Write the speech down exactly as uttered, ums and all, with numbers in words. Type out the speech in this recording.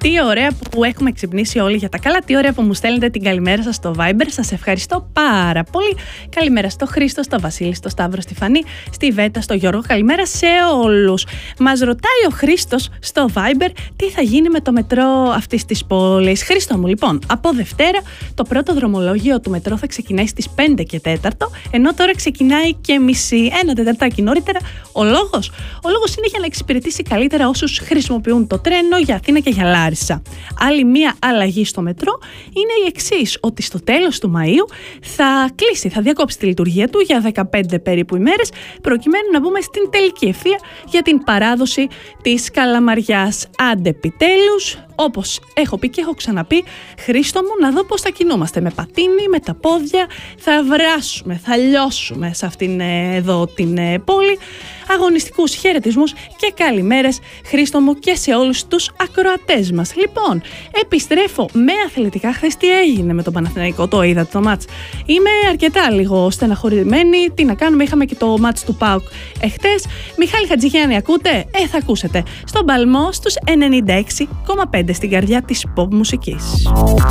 Τι ωραία που έχουμε ξυπνήσει όλοι για τα καλά. Τι ωραία που μου στέλνετε την καλημέρα σας στο Viber. Σας ευχαριστώ πάρα πολύ. Καλημέρα στο Χρήστο, στο Βασίλη, στο Σταύρο, στη Φανή, στη Βέτα, στο Γιώργο. Καλημέρα σε όλους. Μας ρωτάει ο Χρήστος στο Viber τι θα γίνει με το μετρό αυτής της πόλης. Χρήστο μου, λοιπόν, από Δευτέρα το πρώτο δρομολόγιο του μετρό θα ξεκινάει στις πέντε και τέταρτο, ενώ τώρα ξεκινάει και μισή, ένα τεταρτάκι νωρίτερα. Ο λόγος, ο λόγος είναι για να εξυπηρετήσει καλύτερα όσους χρησιμοποιούν το τρένο για Αθήνα και για Λάρισα. Άλλη μία αλλαγή στο μετρό είναι η εξής, ότι στο τέλος του Μαΐου θα κλείσει, θα διακόψει τη λειτουργία του για δεκαπέντε περίπου ημέρες, προκειμένου να μπούμε στην τελική ευθεία για την παράδοση της Καλαμαριάς. Άντε επιτέλους, όπως έχω πει και έχω ξαναπεί, Χρήστο μου, να δω πώς θα κινούμαστε με πατίνι, με τα πόδια, θα βράσουμε, θα λιώσουμε σε αυτήν εδώ την πόλη. Αγωνιστικούς χαιρετισμούς και καλημέρες, Χρήστο μου, και σε όλους τους ακροατές μας. Λοιπόν, επιστρέφω με αθλητικά. Χθες τι έγινε με τον Παναθηναϊκό, το είδατε το μάτς? Είμαι αρκετά λίγο στεναχωρημένη. Τι να κάνουμε, είχαμε και το μάτς του ΠΑΟΚ εχθές. Μιχάλη Χατζηγιάννη, ακούτε? Ε, θα ακούσετε. Στον Παλμό στους ενενήντα έξι κόμμα πέντε, στην καρδιά της pop μουσικής.